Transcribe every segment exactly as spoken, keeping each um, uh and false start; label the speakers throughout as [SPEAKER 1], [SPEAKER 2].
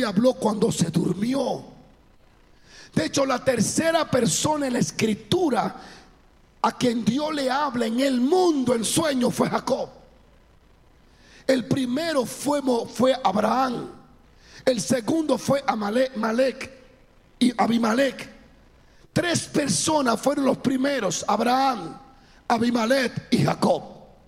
[SPEAKER 1] le habló cuando se durmió. De hecho, la tercera persona en la escritura a quien Dios le habla en el mundo en sueño fue Jacob. El primero fue, fue Abraham. El segundo fue Amalek, Malek y Abimelech. Tres personas fueron los primeros: Abraham, Abimelech y Jacob.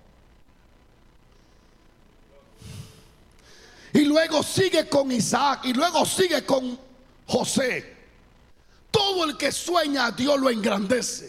[SPEAKER 1] Y luego sigue con Isaac, y luego sigue con José. Todo el que sueña a Dios lo engrandece.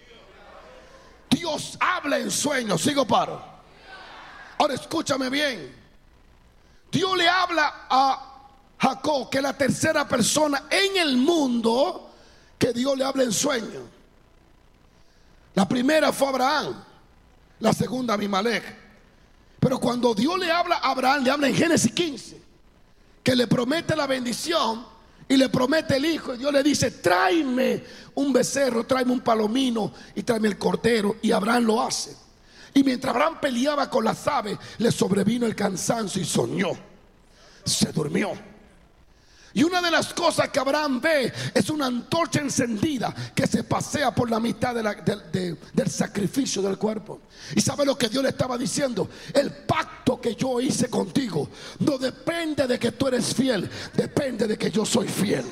[SPEAKER 1] Dios habla en sueños. Sigo paro. Ahora escúchame bien. Dios le habla a Jacob, que es la tercera persona en el mundo que Dios le habla en sueños. La primera fue Abraham, la segunda Abimelech. Pero cuando Dios le habla a Abraham, le habla en Génesis quince, que le promete la bendición y le promete el hijo. Y Dios le dice: tráeme un becerro, tráeme un palomino y tráeme el cordero. Y Abraham lo hace. Y mientras Abraham peleaba con las aves, le sobrevino el cansancio y soñó. Se durmió. Y una de las cosas que Abraham ve es una antorcha encendida que se pasea por la mitad de la, de, de, del sacrificio del cuerpo. ¿Y sabe lo que Dios le estaba diciendo? El pacto que yo hice contigo no depende de que tú eres fiel, depende de que yo soy fiel.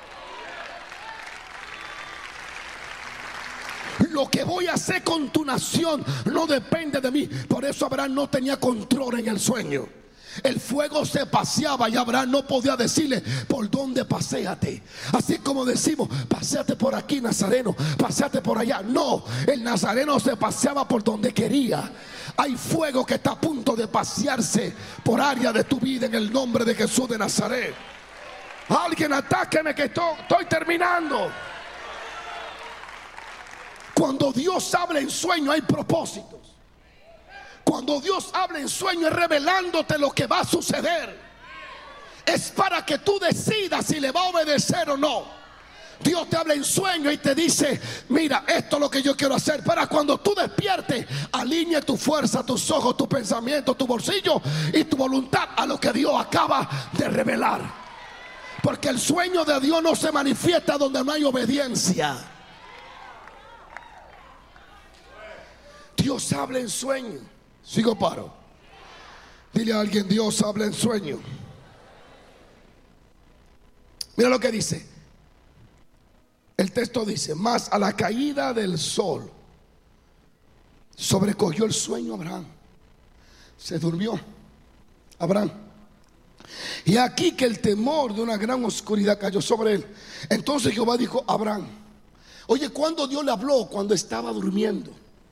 [SPEAKER 1] Lo que voy a hacer con tu nación no depende de mí. Por eso Abraham no tenía control en el sueño. El fuego se paseaba y Abraham no podía decirle: ¿por dónde paséate? Así como decimos: paséate por aquí, Nazareno, paséate por allá. No, el Nazareno se paseaba por donde quería. Hay fuego que está a punto de pasearse por área de tu vida en el nombre de Jesús de Nazaret. Alguien atáqueme que estoy, estoy terminando. Cuando Dios habla en sueño hay propósitos. Cuando Dios habla en sueño es revelándote lo que va a suceder. Es para que tú decidas si le va a obedecer o no. Dios te habla en sueño y te dice: mira, esto es lo que yo quiero hacer. Para cuando tú despiertes, alinee tu fuerza, tus ojos, tu pensamiento, tu bolsillo y tu voluntad a lo que Dios acaba de revelar. Porque el sueño de Dios no se manifiesta donde no hay obediencia. Dios habla en sueño. Sigo paro. Dile a alguien: Dios habla en sueño. Mira lo que dice. El texto dice: mas a la caída del sol sobrecogió el sueño a Abraham. Se durmió Abraham. Y aquí que el temor de una gran oscuridad cayó sobre él. Entonces Jehová dijo a Abraham. Oye, ¿cuándo Dios le habló? Cuando estaba durmiendo.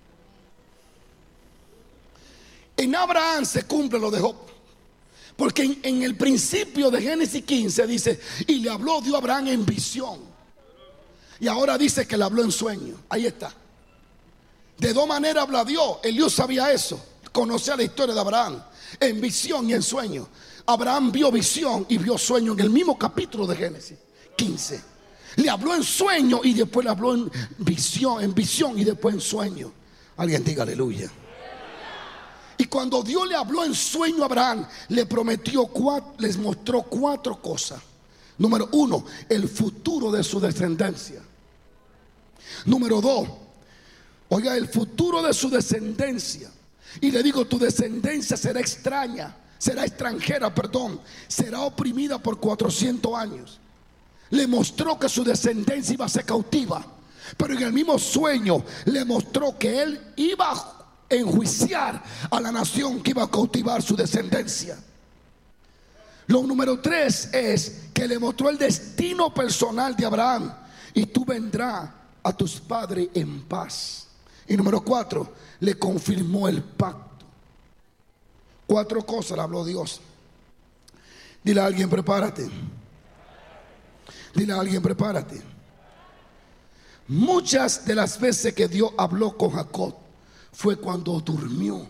[SPEAKER 1] En Abraham se cumple lo de Job. Porque en, en el principio de Génesis quince dice: y le habló Dios a Abraham en visión. Y ahora dice que le habló en sueño. Ahí está. De dos maneras habla Dios. Eliú sabía eso. Conocía la historia de Abraham en visión y en sueño. Abraham vio visión y vio sueño en el mismo capítulo de Génesis quince. Le habló en sueño y después le habló en visión, en visión y después en sueño. Alguien diga aleluya. Y cuando Dios le habló en sueño a Abraham, le prometió, cuatro, les mostró cuatro cosas. Número uno, el futuro de su descendencia. Número dos, oiga, el futuro de su descendencia. Y le digo: tu descendencia será extraña, será extranjera, perdón, será oprimida por cuatrocientos años. Le mostró que su descendencia iba a ser cautiva. Pero en el mismo sueño le mostró que él iba a enjuiciar a la nación que iba a cautivar su descendencia. Lo número tres es que le mostró el destino personal de Abraham: y tú vendrás a tus padres en paz. Y número cuatro, le confirmó el pacto. Cuatro cosas le habló Dios. Dile a alguien: prepárate. Dile a alguien: prepárate. Muchas de las veces que Dios habló con Jacob fue cuando durmió.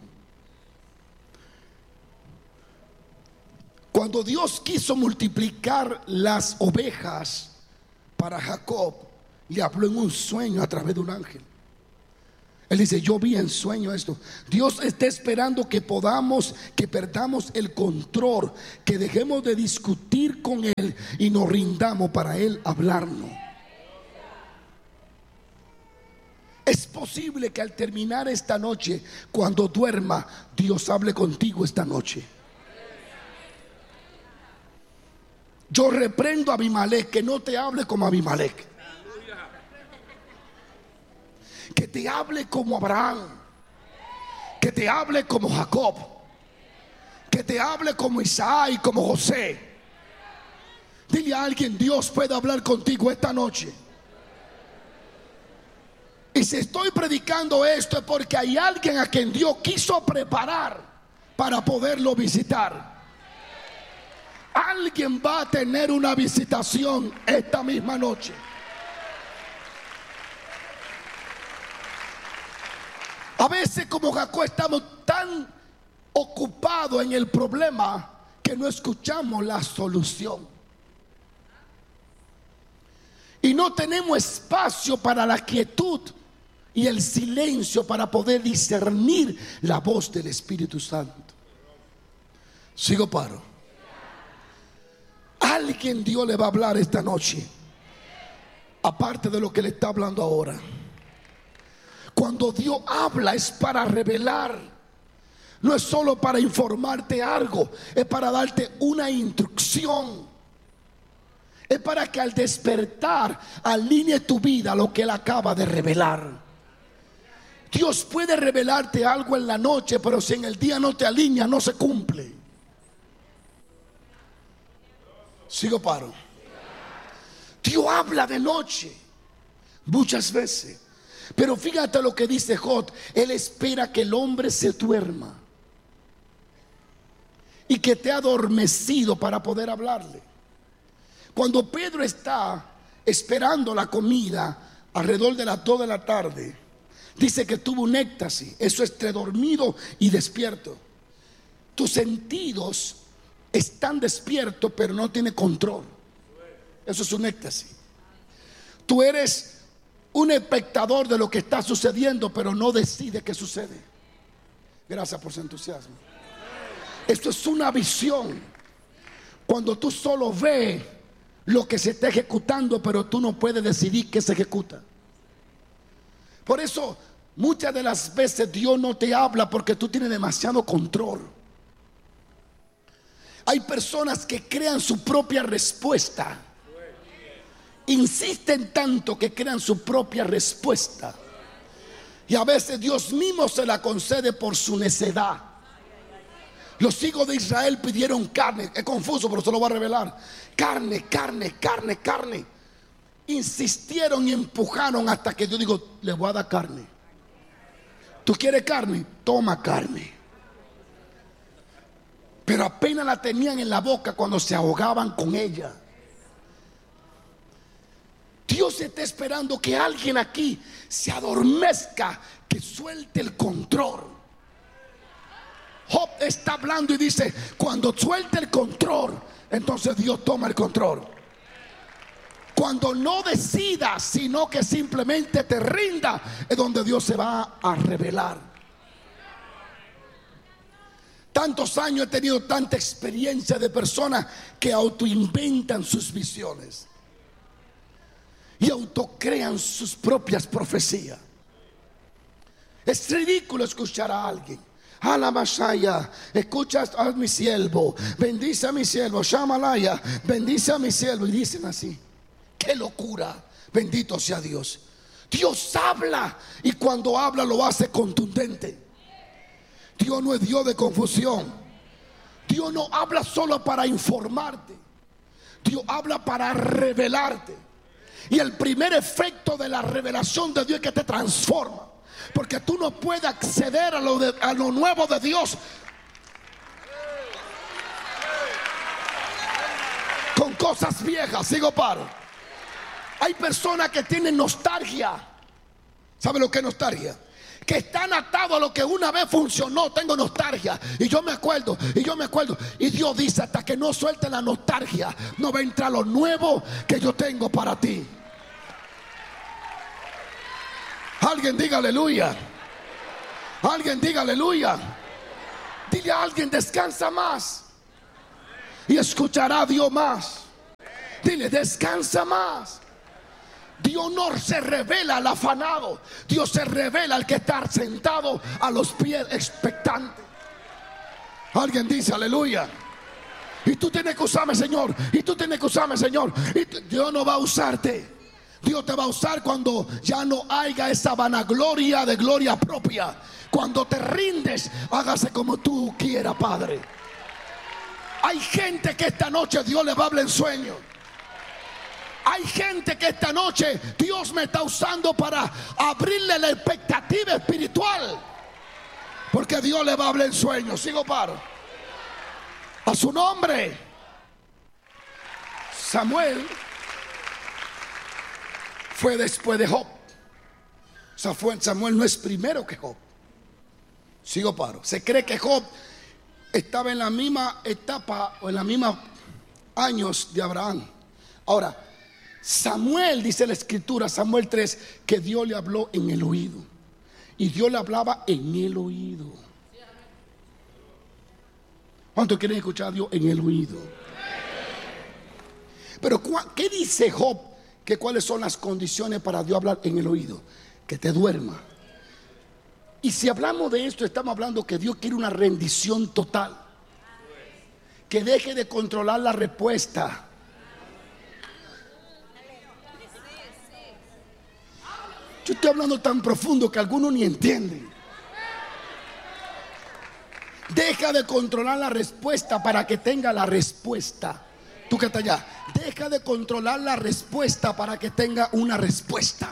[SPEAKER 1] Cuando Dios quiso multiplicar las ovejas para Jacob, le habló en un sueño a través de un ángel. Él dice, yo vi en sueño esto. Dios está esperando que podamos, que perdamos el control, que dejemos de discutir con Él y nos rindamos para Él hablarnos. Es posible que al terminar esta noche, cuando duerma, Dios hable contigo esta noche. Yo reprendo a Abimelech, que no te hable como Abimelech, que te hable como Abraham, que te hable como Jacob, que te hable como Isaac y como José. Dile a alguien, Dios puede hablar contigo esta noche. Y si estoy predicando esto es porque hay alguien a quien Dios quiso preparar para poderlo visitar. Alguien va a tener una visitación esta misma noche. A veces como Jacob estamos tan ocupados en el problema que no escuchamos la solución. Y no tenemos espacio para la quietud y el silencio para poder discernir la voz del Espíritu Santo. Sigo paro. Alguien Dios le va a hablar esta noche, aparte de lo que le está hablando ahora. Cuando Dios habla es para revelar. No es solo para informarte algo, es para darte una instrucción. Es para que al despertar alinee tu vida a lo que Él acaba de revelar. Dios puede revelarte algo en la noche, pero si en el día no te alinea, no se cumple. Sigo paro. Dios habla de noche muchas veces, pero fíjate lo que dice Job. Él espera que el hombre se duerma y que te ha adormecido para poder hablarle. Cuando Pedro está esperando la comida alrededor de las dos de la tarde, dice que tuvo un éxtasis. Eso es entre dormido y despierto. Tus sentidos están despiertos pero no tiene control. Eso es un éxtasis. Tú eres un espectador de lo que está sucediendo pero no decides qué sucede. Gracias por su entusiasmo. Esto es una visión. Cuando tú solo ves lo que se está ejecutando pero tú no puedes decidir qué se ejecuta. Por eso muchas de las veces Dios no te habla porque tú tienes demasiado control. Hay personas que crean su propia respuesta. Insisten tanto que crean su propia respuesta. Y a veces Dios mismo se la concede por su necedad. Los hijos de Israel pidieron carne. Es confuso, pero se lo voy a revelar. Carne, carne, carne, carne. Insistieron y empujaron hasta que Dios dijo, le voy a dar carne. ¿Tú quieres carne? Toma carne. Pero apenas la tenían en la boca cuando se ahogaban con ella. Dios está esperando que alguien aquí se adormezca, que suelte el control. Job está hablando y dice, cuando suelte el control, entonces Dios toma el control. Cuando no decidas, sino que simplemente te rinda, es donde Dios se va a revelar. Tantos años he tenido tanta experiencia de personas que autoinventan sus visiones y autocrean sus propias profecías. Es ridículo escuchar a alguien. A la Masaya, escucha a mi siervo, bendice a mi siervo, Shamalaya, bendice a mi siervo. Y dicen así. ¡Qué locura! Bendito sea Dios. Dios habla y cuando habla lo hace contundente. Dios no es Dios de confusión. Dios no habla solo para informarte. Dios habla para revelarte. Y el primer efecto de la revelación de Dios es que te transforma. Porque tú no puedes acceder a lo, de, a lo nuevo de Dios con cosas viejas. Sigo paro. Hay personas que tienen nostalgia. ¿Sabe lo que es nostalgia? Que están atados a lo que una vez funcionó. Tengo nostalgia y yo me acuerdo, y yo me acuerdo. Y Dios dice, hasta que no suelte la nostalgia, no va a entrar lo nuevo que yo tengo para ti. Alguien diga aleluya. Alguien diga aleluya. Dile a alguien: descansa más y escuchará a Dios más. Dile: descansa más. Dios no se revela al afanado, Dios se revela al que está sentado a los pies expectante. Alguien dice aleluya. Y tú tienes que usarme, Señor. Y tú tienes que usarme, Señor. Y tú, Dios no va a usarte. Dios te va a usar cuando ya no haya esa vanagloria de gloria propia. Cuando te rindes, hágase como tú quieras, Padre. Hay gente que esta noche Dios le va a hablar en sueños. Hay gente que esta noche Dios me está usando para abrirle la expectativa espiritual, porque Dios le va a hablar en sueños. Sigo paro. A su nombre. Samuel fue después de Job. O sea, fue, Samuel no es primero que Job. Sigo paro. Se cree que Job estaba en la misma etapa o en la misma años de Abraham. Ahora, Samuel, dice la escritura, Samuel tres, que Dios le habló en el oído. Y Dios le hablaba en el oído. ¿Cuántos quieren escuchar a Dios en el oído? Pero ¿qué dice Job? Que cuáles son las condiciones para Dios hablar en el oído. Que te duerma. Y si hablamos de esto, estamos hablando que Dios quiere una rendición total. Que deje de controlar la respuesta. Yo estoy hablando tan profundo que algunos ni entienden. Deja de controlar la respuesta para que tenga la respuesta. Tú que estás allá, deja de controlar la respuesta para que tenga una respuesta.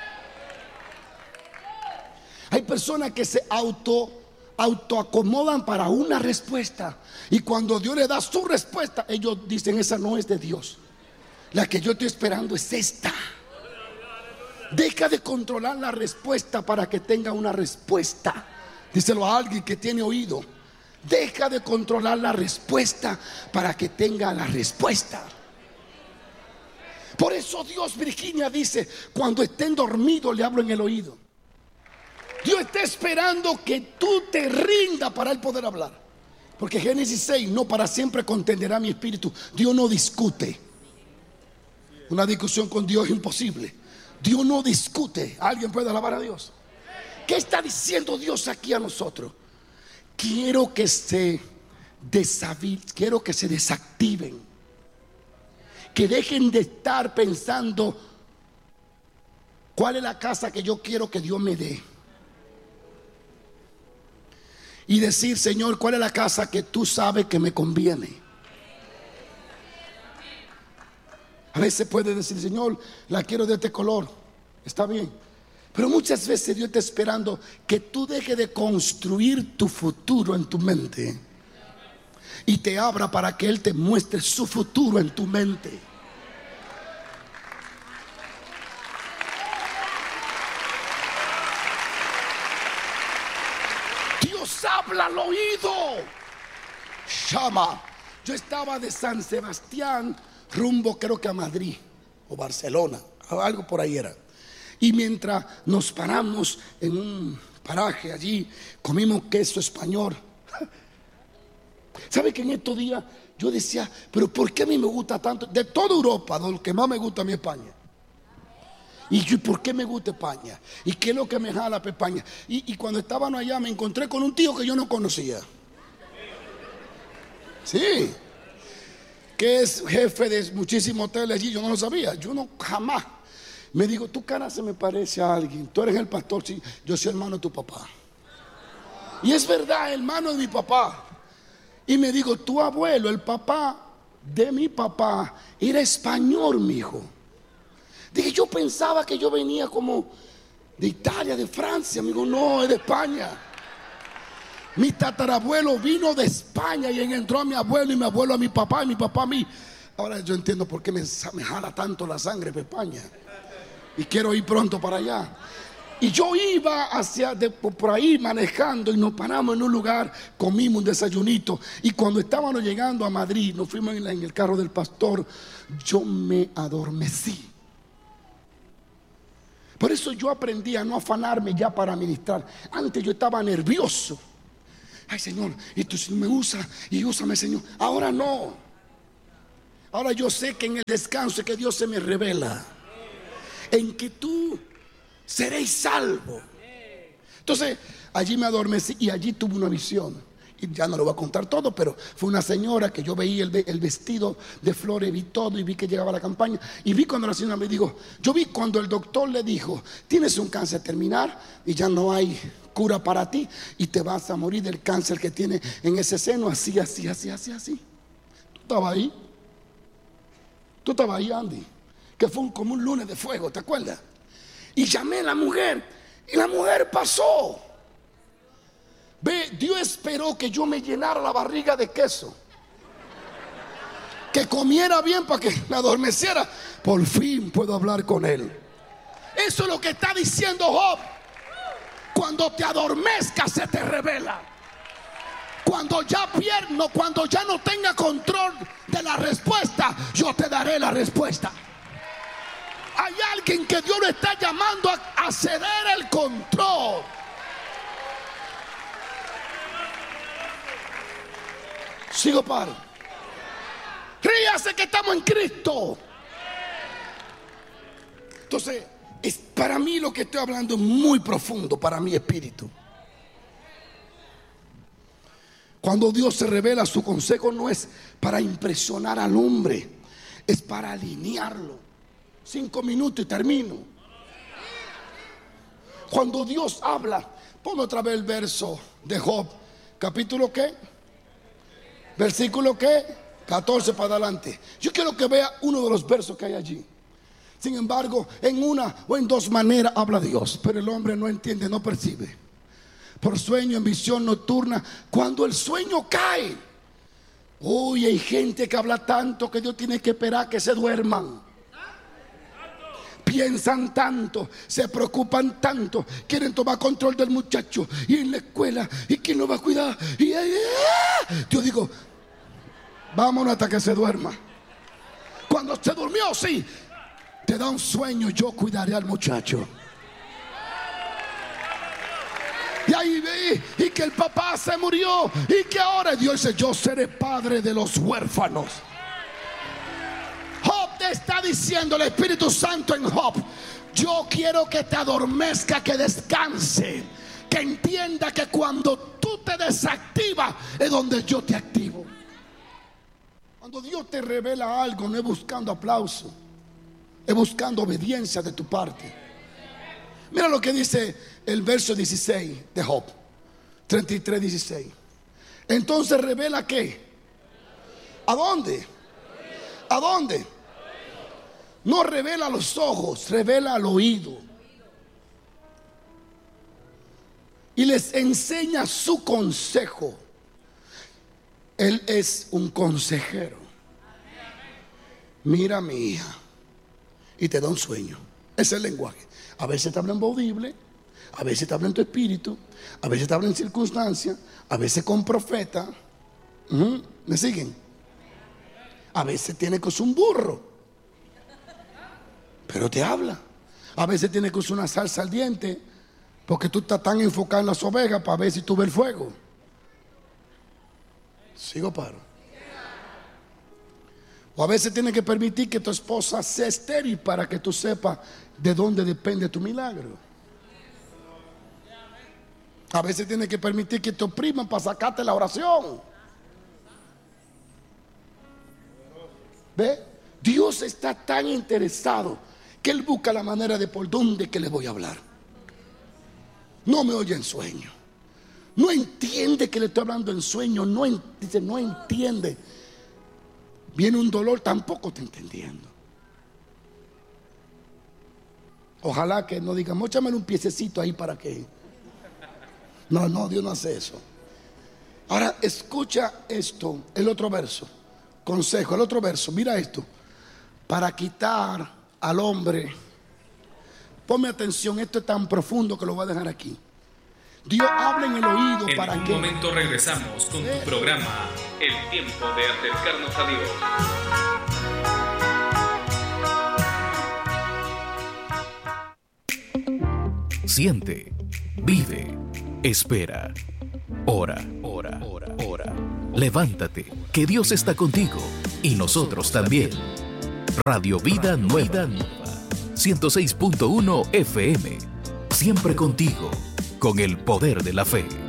[SPEAKER 1] Hay personas que se auto autoacomodan para una respuesta, y cuando Dios le da su respuesta, ellos dicen: esa no es de Dios, la que yo estoy esperando es esta. Deja de controlar la respuesta para que tenga una respuesta. Díselo a alguien que tiene oído. Deja de controlar la respuesta para que tenga la respuesta. Por eso Dios, Virginia, dice: cuando estén dormidos le hablo en el oído. Dios está esperando que tú te rindas para Él poder hablar. Porque Génesis seis, no para siempre contenderá mi espíritu. Dios no discute. Una discusión con Dios es imposible. Dios no discute. ¿Alguien puede alabar a Dios? ¿Qué está diciendo Dios aquí a nosotros? Quiero que se desavi- quiero que se desactiven, que dejen de estar pensando cuál es la casa que yo quiero que Dios me dé, y decir: Señor, ¿cuál es la casa que tú sabes que me conviene? A veces puede decir: Señor, la quiero de este color. Está bien. Pero muchas veces Dios está esperando que tú dejes de construir tu futuro en tu mente y te abra para que Él te muestre su futuro en tu mente. Dios habla al oído. Llama. Yo estaba de San Sebastián rumbo, creo que a Madrid o Barcelona, algo por ahí era. Y mientras nos paramos en un paraje allí, comimos queso español. ¿Sabe que en estos días yo decía: pero ¿por qué a mí me gusta tanto? De toda Europa, lo que más me gusta a mí es España. ¿Y yo, por qué me gusta España? ¿Y qué es lo que me jala para España? Y, y cuando estaban allá me encontré con un tío que yo no conocía. Sí. Que es jefe de muchísimos hoteles allí. Yo no lo sabía. Yo no, jamás. Me digo: tu cara se me parece a alguien. Tú eres el pastor. Sí, yo soy hermano de tu papá. Y es verdad, hermano de mi papá. Y me digo: tu abuelo, el papá de mi papá, era español, mi hijo. Dije: yo pensaba que yo venía como de Italia, de Francia. Me digo: no, es de España. Mi tatarabuelo vino de España y entró a mi abuelo, y mi abuelo a mi papá, y mi papá a mí. Ahora yo entiendo por qué me, me jala tanto la sangre de España. Y quiero ir pronto para allá. Y yo iba hacia de, por ahí manejando, y nos paramos en un lugar, comimos un desayunito. Y cuando estábamos llegando a Madrid, nos fuimos en, la, en el carro del pastor. Yo me adormecí. Por eso yo aprendí a no afanarme ya para ministrar. Antes yo estaba nervioso. Ay, Señor, y tú me usas y úsame, Señor. Ahora no. Ahora yo sé que en el descanso es que Dios se me revela, en que tú seréis salvo. Entonces allí me adormecí y allí tuve una visión. Y ya no lo voy a contar todo, pero fue una señora que yo veía el, el vestido de flores, vi todo y vi que llegaba a la campaña. Y vi cuando la señora me dijo, yo vi cuando el doctor le dijo, tienes un cáncer terminal y ya no hay cura para ti y te vas a morir del cáncer que tiene en ese seno, así, así, así, así, así. Tú estabas ahí. Tú estabas ahí, Andy, que fue un, como un lunes de fuego, ¿te acuerdas? Y llamé a la mujer y la mujer pasó. Ve, Dios esperó que yo me llenara la barriga de queso, que comiera bien para que me adormeciera. Por fin puedo hablar con él. Eso es lo que está diciendo Job. Cuando te adormezcas se te revela. Cuando ya pierdo, cuando ya no tenga control de la respuesta, yo te daré la respuesta. Hay alguien que Dios lo está llamando a, a ceder el control. Sigo paro. Ríase que estamos en Cristo. Entonces, es, para mí lo que estoy hablando es muy profundo para mi espíritu. Cuando Dios se revela, su consejo no es para impresionar al hombre, es para alinearlo. Cinco minutos y termino. Cuando Dios habla, ponme otra vez el verso de Job, capítulo ¿qué? Versículo ¿qué? catorce para adelante. Yo quiero que vea uno de los versos que hay allí. Sin embargo, en una o en dos maneras habla Dios, pero el hombre no entiende, no percibe. Por sueño, en visión nocturna, cuando el sueño cae. Uy, hay gente que habla tanto que Dios tiene que esperar que se duerman. Piensan tanto, se preocupan tanto, quieren tomar control del muchacho y en la escuela, y quién lo va a cuidar. Y ¡ah! Yo digo, vámonos hasta que se duerma. Cuando se durmió, sí, te da un sueño, yo cuidaré al muchacho. Y ahí vi, y que el papá se murió, y que ahora Dios dice, yo seré padre de los huérfanos. Job te está diciendo, el Espíritu Santo en Job, yo quiero que te adormezca, que descanse, que entienda que cuando tú te desactivas es donde yo te activo. Cuando Dios te revela algo, no es buscando aplauso, es buscando obediencia de tu parte. Mira lo que dice el verso dieciséis de Job, treinta y tres, dieciséis. Entonces revela ¿qué? ¿A dónde? ¿A dónde? No revela a los ojos, revela al oído. Y les enseña su consejo. Él es un consejero. Mira, mi hija, y te da un sueño. Ese es el lenguaje. A veces te habla en voz audible, a veces te habla en tu espíritu, a veces te habla en circunstancias, a veces con profeta. Uh-huh. ¿Me siguen? A veces tiene que usar un burro, pero te habla. A veces tiene que usar una salsa al diente, porque tú estás tan enfocado en las ovejas para ver si tú ves el fuego. Sigo paro. O a veces tiene que permitir que tu esposa sea estéril para que tú sepas de dónde depende tu milagro. A veces tiene que permitir que te opriman para sacarte la oración. ¿Ve? Dios está tan interesado que Él busca la manera de por dónde que le voy a hablar. No me oye en sueño. No entiende que le estoy hablando en sueño. No, dice, no entiende. Viene un dolor, tampoco está entendiendo. Ojalá que no diga, móchame un piececito ahí para que. No, no, Dios no hace eso. Ahora escucha esto, el otro verso. Consejo, el otro verso, mira esto. Para quitar al hombre. Ponme atención, esto es tan profundo que lo voy a dejar aquí. Dios habla en el oído
[SPEAKER 2] en
[SPEAKER 1] para
[SPEAKER 2] que. En un momento regresamos con tu programa, El Tiempo de Acercarnos a Dios.
[SPEAKER 3] siente, vive, espera. Ora, ora, ora, ora. Levántate, que Dios está contigo y nosotros también. Radio Vida Nueva, ciento seis punto uno F M. Siempre contigo, con el poder de la fe.